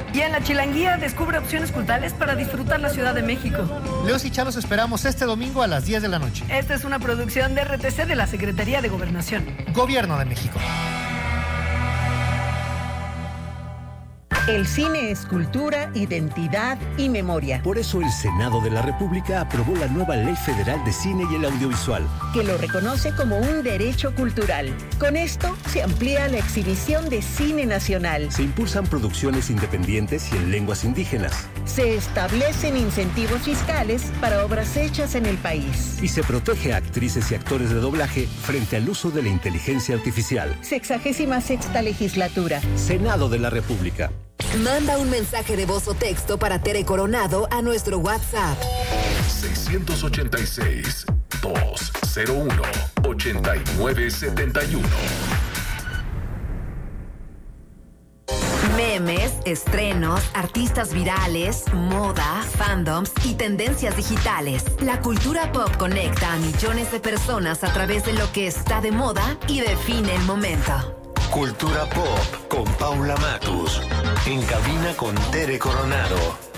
Y en la Chilanguía descubre opciones culturales para disfrutar la Ciudad de México. Leos y Chalos esperamos este domingo a las 10 de la noche. Esta es una producción de RTC de la Secretaría de Gobernación. Gobierno de México. El cine es cultura, identidad y memoria. Por eso el Senado de la República aprobó la nueva Ley Federal de Cine y el Audiovisual, que lo reconoce como un derecho cultural. Con esto se amplía la exhibición de cine nacional. Se impulsan producciones independientes y en lenguas indígenas. Se establecen incentivos fiscales para obras hechas en el país. Y se protege a actrices y actores de doblaje frente al uso de la inteligencia artificial. 66ª legislatura. Senado de la República. Manda un mensaje de voz o texto para Tere Coronado a nuestro WhatsApp. 686-201-8971. Memes, estrenos, artistas virales, moda, fandoms y tendencias digitales. La cultura pop conecta a millones de personas a través de lo que está de moda y define el momento. Cultura Pop con Paula Matus. En cabina con Tere Coronado.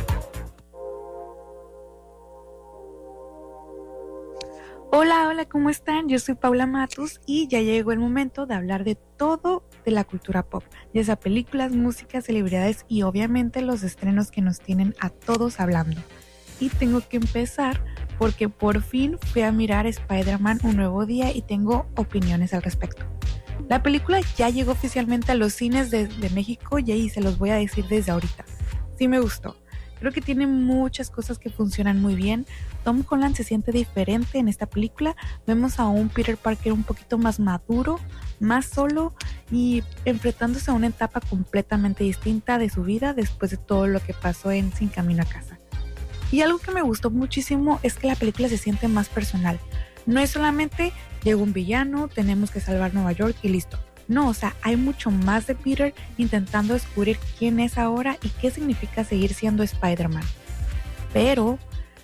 Hola, ¿cómo están? Yo soy Paula Matus y ya llegó el momento de hablar de todo de la cultura pop, ya sea películas, música, celebridades y obviamente los estrenos que nos tienen a todos hablando. Y tengo que empezar porque por fin fui a mirar Spider-Man Un Nuevo Día y tengo opiniones al respecto. La película ya llegó oficialmente a los cines de México y se los voy a decir desde ahorita. Sí me gustó. Creo que tiene muchas cosas que funcionan muy bien. Tom Holland se siente diferente en esta película. Vemos a un Peter Parker un poquito más maduro, más solo y enfrentándose a una etapa completamente distinta de su vida después de todo lo que pasó en Sin Camino a Casa. Y algo que me gustó muchísimo es que la película se siente más personal. No es solamente llegó un villano, tenemos que salvar Nueva York y listo. No, o sea, hay mucho más de Peter intentando descubrir quién es ahora y qué significa seguir siendo Spider-Man. Pero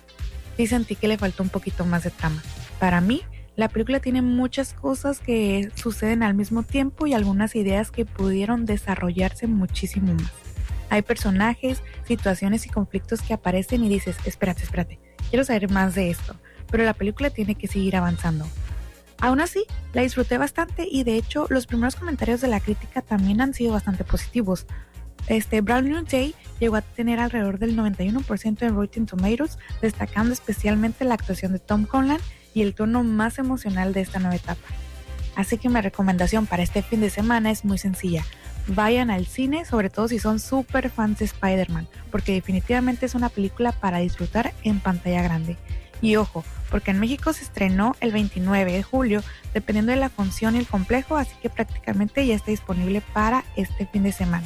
sí sentí que le faltó un poquito más de trama. Para mí, la película tiene muchas cosas que suceden al mismo tiempo y algunas ideas que pudieron desarrollarse muchísimo más. Hay personajes, situaciones y conflictos que aparecen y dices, espérate, quiero saber más de esto. Pero la película tiene que seguir avanzando. Aún así, la disfruté bastante y de hecho los primeros comentarios de la crítica también han sido bastante positivos. Brand New Day llegó a tener alrededor del 91% en Rotten Tomatoes, destacando especialmente la actuación de Tom Holland y el tono más emocional de esta nueva etapa. Así que mi recomendación para este fin de semana es muy sencilla. Vayan al cine, sobre todo si son súper fans de Spider-Man, porque definitivamente es una película para disfrutar en pantalla grande. Y ojo, porque en México se estrenó el 29 de julio, dependiendo de la función y el complejo, así que prácticamente ya está disponible para este fin de semana.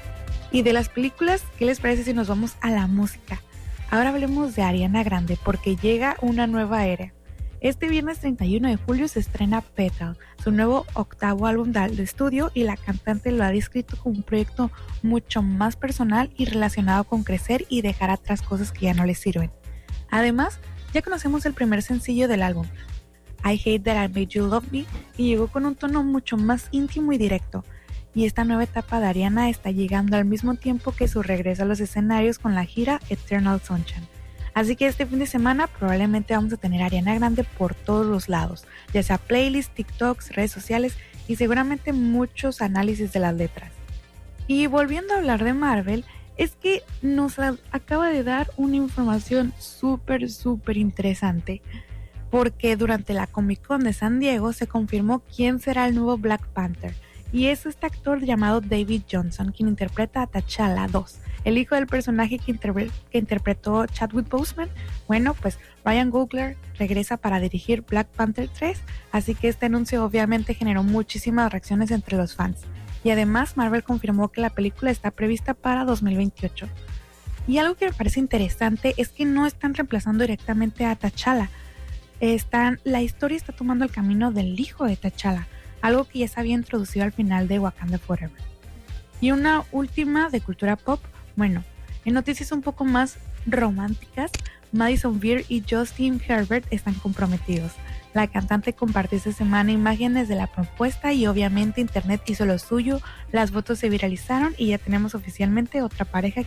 Y de las películas, ¿qué les parece si nos vamos a la música? Ahora hablemos de Ariana Grande, porque llega una nueva era. Este viernes 31 de julio se estrena Petal, su nuevo 8º álbum de estudio, y la cantante lo ha descrito como un proyecto mucho más personal y relacionado con crecer y dejar atrás cosas que ya no le sirven. Además, ya conocemos el primer sencillo del álbum, I Hate That I Made You Love Me, y llegó con un tono mucho más íntimo y directo. Y esta nueva etapa de Ariana está llegando al mismo tiempo que su regreso a los escenarios con la gira Eternal Sunshine. Así que este fin de semana probablemente vamos a tener a Ariana Grande por todos los lados, ya sea playlists, TikToks, redes sociales y seguramente muchos análisis de las letras. Y volviendo a hablar de Marvel, es que nos acaba de dar una información súper interesante, porque durante la Comic Con de San Diego se confirmó quién será el nuevo Black Panther, y es este actor llamado David Johnson, quien interpreta a T'Challa 2, el hijo del personaje que interpretó Chadwick Boseman. Bueno, pues Ryan Coogler regresa para dirigir Black Panther 3, así que este anuncio obviamente generó muchísimas reacciones entre los fans. Y además Marvel confirmó que la película está prevista para 2028. Y algo que me parece interesante es que no están reemplazando directamente a T'Challa. La historia está tomando el camino del hijo de T'Challa, algo que ya se había introducido al final de Wakanda Forever. Y una última de cultura pop, bueno, en noticias un poco más románticas, Madison Beer y Justin Herbert están comprometidos. La cantante compartió esta semana imágenes de la propuesta y obviamente internet hizo lo suyo, las fotos se viralizaron y ya tenemos oficialmente otra pareja